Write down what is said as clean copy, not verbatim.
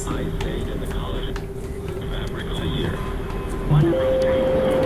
I stayed in the College of Fabric all year. One